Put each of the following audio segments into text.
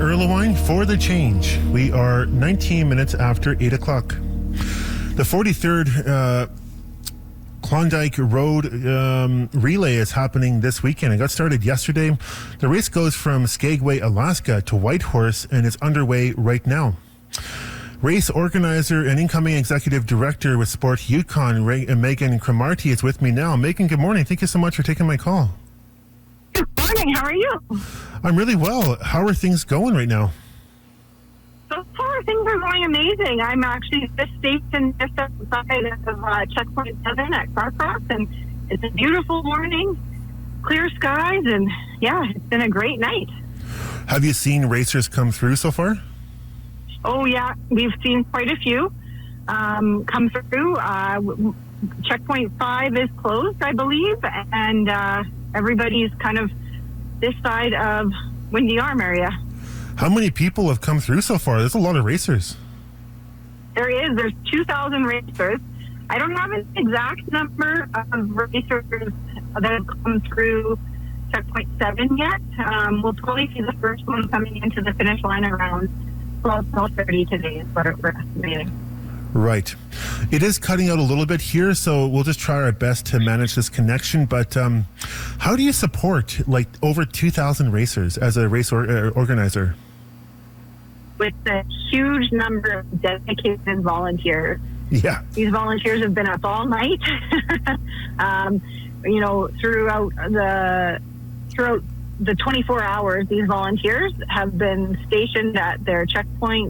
Erlewine for the change. We are 19 minutes after 8 o'clock. The 43rd Klondike Road Relay is happening this weekend. It got started yesterday. The race goes from Skagway, Alaska to Whitehorse, and it's underway right now. Race organizer and incoming executive director with Sport Yukon, Megan Cromartie, is with me now. Megan, good morning. Thank you so much for taking my call. Good morning. How are you? I'm really well. How are things going right now? So far, things are going amazing. I'm actually just stationed just outside of Checkpoint 7 at Carcross, and it's a beautiful morning, clear skies, and yeah, it's been a great night. Have you seen racers come through so far? Oh, yeah. We've seen quite a few come through. Checkpoint 5 is closed, I believe, and everybody's kind of this side of Windy Arm area. How many people have come through so far? There's a lot of racers. There's 2,000 racers. I don't have an exact number of racers that have come through Checkpoint 7 yet. We'll probably see the first one coming into the finish line around 12:30 today is what we're estimating. Right. It is cutting out a little bit here, so we'll just try our best to manage this connection. But how do you support like over 2,000 racers as a race organizer? With the huge number of dedicated volunteers. Yeah. These volunteers have been up all night, throughout the 24 hours. These volunteers have been stationed at their checkpoints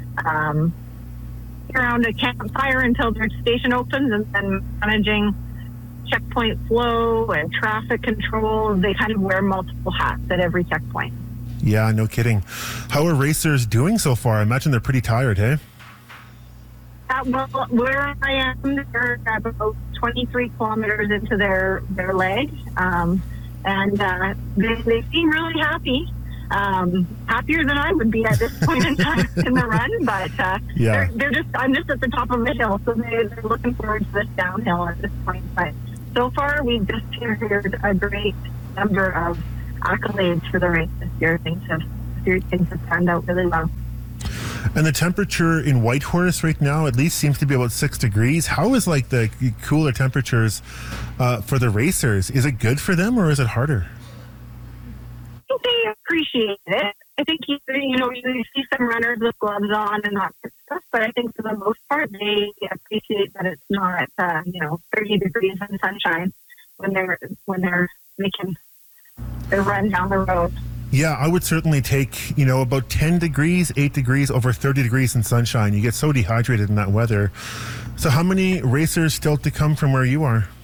around a campfire until their station opens, and then managing checkpoint flow and traffic control. They kind of wear multiple hats at every checkpoint. Yeah, no kidding. How are racers doing so far? I imagine they're pretty tired, hey? Well, where I am, they're about 23 kilometers into their leg, and they seem really happy. Happier than I would be at this point in time in the run, but yeah. I'm just at the top of the hill, so they're looking forward to this downhill at this point. But so far, we've just heard a great number of accolades for the race this year. Things have panned out really well. And the temperature in Whitehorse right now at least seems to be about 6 degrees. How is like the cooler temperatures for the racers? Is it good for them or is it harder? I think they appreciate it. I think you see some runners with gloves on and that sort of stuff, but I think for the most part they appreciate that it's not 30 degrees in sunshine when they're making their run down the road. Yeah, I would certainly take, about 10 degrees, 8 degrees over 30 degrees in sunshine. You get so dehydrated in that weather. So how many racers still to come from where you are?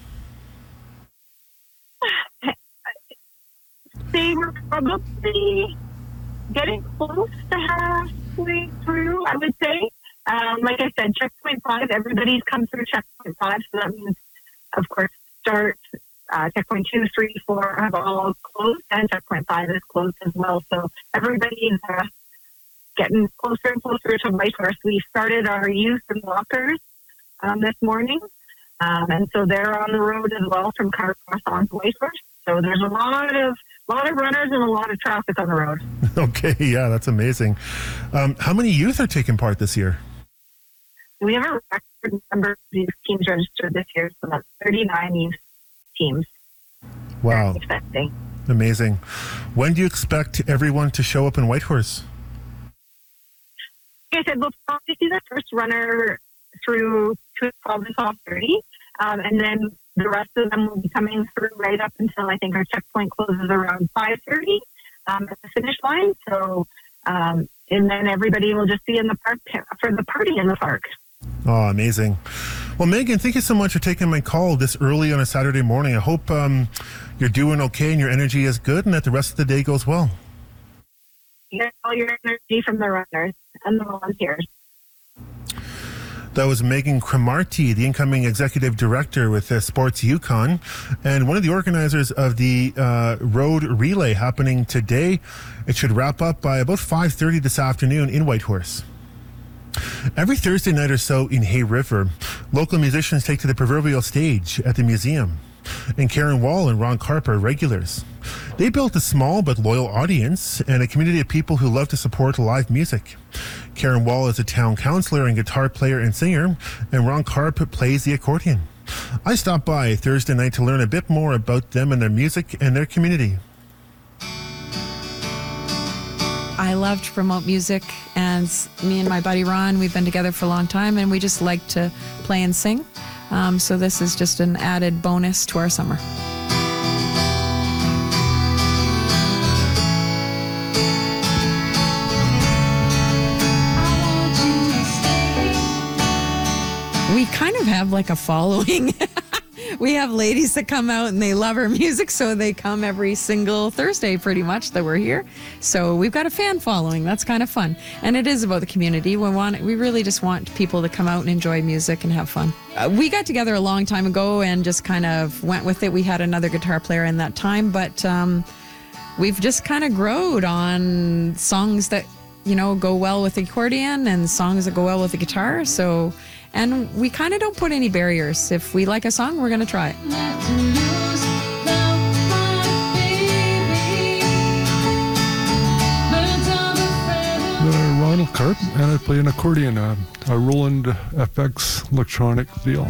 They were probably getting close to halfway through, I would say. Like I said, Checkpoint 5, everybody's come through Checkpoint 5, so that means, of course, start Checkpoint 2, 3, 4 have all closed, and Checkpoint 5 is closed as well. So everybody's getting closer and closer to Whitehorse. We started our youth and walkers this morning, and so they're on the road as well from Carcross on to Whitehorse. So there's a lot of runners and a lot of traffic on the road. Okay, yeah, that's amazing. How many youth are taking part this year? We have a record number of youth teams registered this year, so that's 39 youth teams. Wow. Expecting. Amazing. When do you expect everyone to show up in Whitehorse? Like I said, we'll probably see the first runner through 12 to 12:30, and then the rest of them will be coming through right up until I think our checkpoint closes around 5:30 at the finish line. So, and then everybody will just be in the park for the party in the park. Oh, amazing. Well, Megan, thank you so much for taking my call this early on a Saturday morning. I hope you're doing okay and your energy is good and that the rest of the day goes well. You get all your energy from the runners and the volunteers. That was Megan Cromartie, the incoming executive director with Sports Yukon, and one of the organizers of the road relay happening today. It should wrap up by about 5:30 this afternoon in Whitehorse. Every Thursday night or so in Hay River, local musicians take to the proverbial stage at the museum. And Karen Wall and Ron Carp are regulars. They built a small but loyal audience and a community of people who love to support live music. Karen Wall is a town councillor and guitar player and singer, and Ron Karp plays the accordion. I stopped by Thursday night to learn a bit more about them and their music and their community. I love to promote music, and me and my buddy Ron, we've been together for a long time, and we just like to play and sing. So this is just an added bonus to our summer. We kind of have like a following. We have ladies that come out and they love our music, so they come every single Thursday pretty much that we're here. So we've got a fan following. That's kind of fun. And it is about the community. We really just want people to come out and enjoy music and have fun. We got together a long time ago and just kind of went with it. We had another guitar player in that time, but we've just kind of growed on songs that, go well with the accordion and songs that go well with the guitar. And we kind of don't put any barriers. If we like a song, we're going to try it. Ronald Karp, and I play an accordion, a Roland FX electronic deal.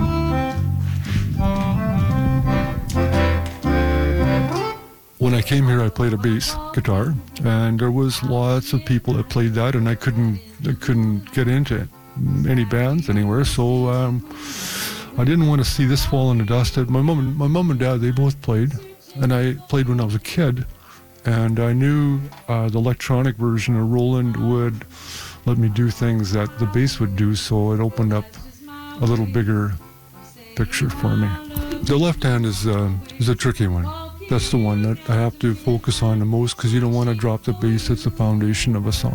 When I came here, I played a bass guitar, and there was lots of people that played that, and I couldn't get into any bands anywhere, so I didn't want to see this fall in the dust. My mom and dad, they both played, and I played when I was a kid, and I knew the electronic version of Roland would let me do things that the bass would do, so it opened up a little bigger picture for me. The left hand is a tricky one. That's the one that I have to focus on the most, because you don't want to drop the bass. It's the foundation of a song.